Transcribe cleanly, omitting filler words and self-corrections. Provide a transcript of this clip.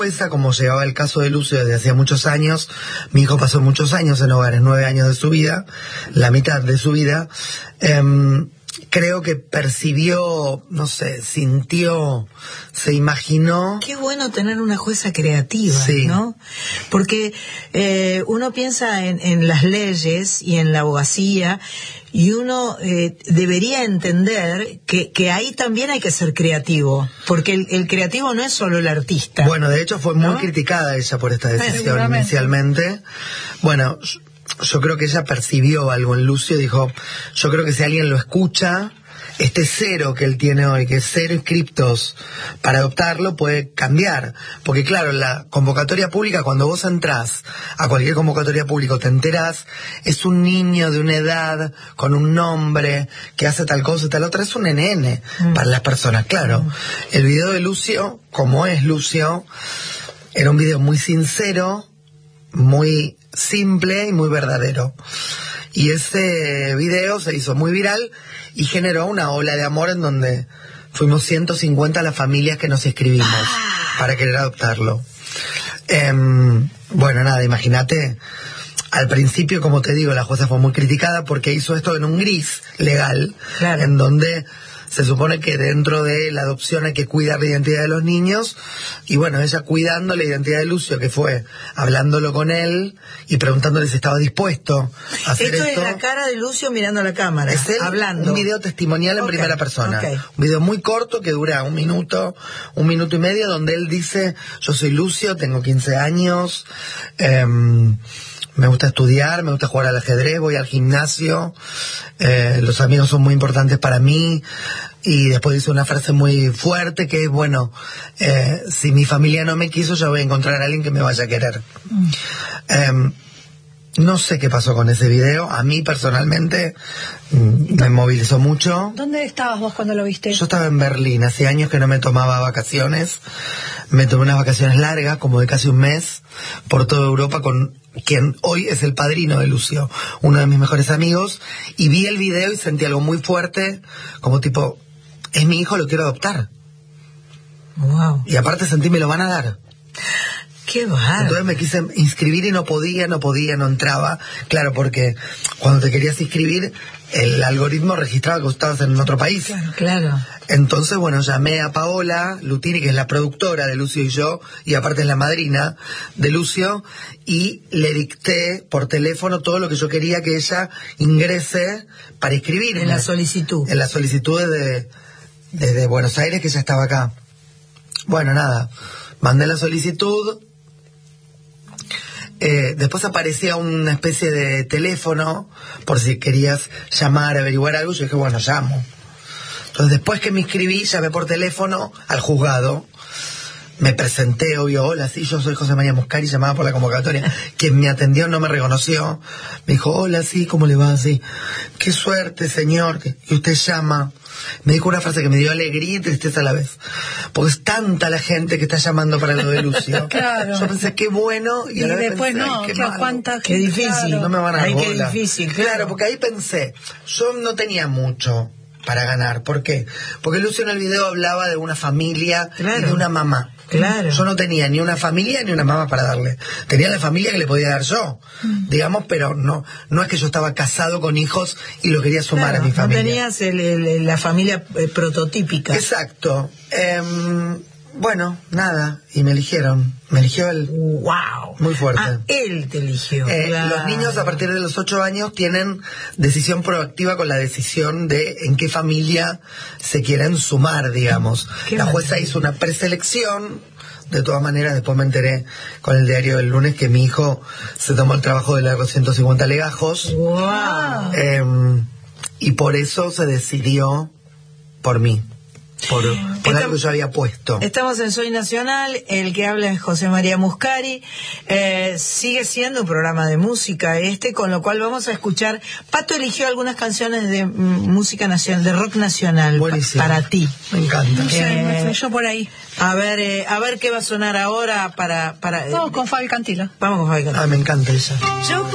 Como llegaba el caso de Lucio desde hacía muchos años, mi hijo pasó muchos años en hogares, 9 años de su vida, la mitad de su vida, creo que percibió, no sé, sintió, se imaginó. Qué bueno tener una jueza creativa, sí, ¿no? Porque uno piensa en las leyes y en la abogacía, y uno debería entender que ahí también hay que ser creativo, porque el creativo no es solo el artista. Bueno, de hecho fue muy criticada ella por esta decisión inicialmente. Bueno, yo creo que ella percibió algo en Lucio y dijo, yo creo que si alguien lo escucha, este 0 que él tiene hoy, que es 0 inscriptos para adoptarlo, puede cambiar. Porque claro, la convocatoria pública, cuando vos entrás a cualquier convocatoria pública, te enterás, es un niño de una edad, con un nombre, que hace tal cosa y tal otra, es un NN para las personas, claro. El video de Lucio, como es Lucio, era un video muy sincero, muy simple y muy verdadero. Y ese video se hizo muy viral y generó una ola de amor en donde fuimos 150 las familias que nos inscribimos para querer adoptarlo. Bueno, nada, imagínate, al principio, como te digo, la jueza fue muy criticada porque hizo esto en un gris legal, claro, en donde se supone que dentro de la adopción hay que cuidar la identidad de los niños, y bueno, ella cuidando la identidad de Lucio, que fue hablándolo con él y preguntándole si estaba dispuesto a hacer esto. Esto es la cara de Lucio mirando a la cámara, es él, hablando. Un video testimonial en primera persona. Un video muy corto que dura 1 minuto, 1 minuto y medio, donde él dice, yo soy Lucio, tengo 15 años, me gusta estudiar, me gusta jugar al ajedrez, voy al gimnasio, los amigos son muy importantes para mí, y después dice una frase muy fuerte que es, bueno, si mi familia no me quiso, yo voy a encontrar a alguien que me vaya a querer. No sé qué pasó con ese video, a mí personalmente me movilizó mucho. ¿Dónde estabas vos cuando lo viste? Yo estaba en Berlín, hace años que no me tomaba vacaciones, me tomé unas vacaciones largas, como de casi un mes, por toda Europa con quien hoy es el padrino de Lucio, uno de mis mejores amigos, y vi el video y sentí algo muy fuerte, como tipo, es mi hijo, lo quiero adoptar. Wow. Y aparte sentí, me lo van a dar. Qué bárbaro. Entonces me quise inscribir y no podía, no entraba. Claro, porque cuando te querías inscribir, el algoritmo registraba que estabas en otro país. Claro, claro. Entonces, bueno, llamé a Paola Lutini, que es la productora de Lucio y yo, y aparte es la madrina de Lucio, y le dicté por teléfono todo lo que yo quería que ella ingrese para inscribirme. En la solicitud. En la solicitud desde Buenos Aires, que ella estaba acá. Bueno, nada, mandé la solicitud. Después aparecía una especie de teléfono por si querías llamar, averiguar algo. Yo dije, bueno, llamo. Entonces, después que me inscribí, llamé por teléfono al juzgado. Me presenté, obvio, hola, sí, yo soy José María Muscari, llamaba por la convocatoria. Quien me atendió no me reconoció. Me dijo, hola, sí, ¿cómo le va? Sí. Qué suerte, señor, y usted llama. Me dijo una frase que me dio alegría y tristeza a la vez. Porque es tanta la gente que está llamando para lo de Lucio. Claro. Yo pensé, qué bueno, y a la vez después pensé, no, qué claro, malo. cuánta Qué difícil. Claro. No me van a dar Ay, qué bola. difícil, Claro, porque ahí pensé, yo no tenía mucho para ganar. ¿Por qué? Porque Lucio en el video hablaba de una familia, claro, y de una mamá. Claro. Yo no tenía ni una familia ni una mamá para darle. Tenía la familia que le podía dar yo, digamos, pero no es que yo estaba casado con hijos y lo quería sumar, claro, a mi familia. No tenías la familia prototípica. Exacto. Bueno, nada, y me eligieron. Me eligió él. ¡Wow! Muy fuerte. Ah, él te eligió. Claro. Los niños a partir de los 8 años tienen decisión proactiva con la decisión de en qué familia se quieren sumar, digamos. La jueza hizo una preselección. De todas maneras, después me enteré con el diario del lunes que mi hijo se tomó el trabajo de largo 150 legajos. ¡Wow! Y por eso se decidió por mí. Por algo que yo había puesto. Estamos en Soy Nacional, el que habla es José María Muscari. Sigue siendo un programa de música con lo cual vamos a escuchar. Pato eligió algunas canciones de música nacional, de rock nacional. Buenísimo. Para ti. Me encanta. No sé, me flashó por ahí. A ver qué va a sonar ahora para Vamos con Fabi Cantilo. Vamos con Fabi Cantilo. Me encanta ella.